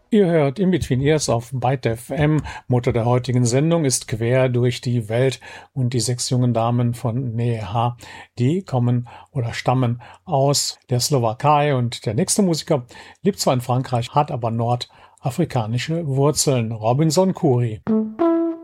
Ihr hört In Between Ears auf Byte FM. Mutter der heutigen Sendung ist Quer durch die Welt und die 6 jungen Damen von Neha, die kommen oder stammen aus der Slowakei und der nächste Musiker lebt zwar in Frankreich, hat aber nordafrikanische Wurzeln. Robinson Khoury.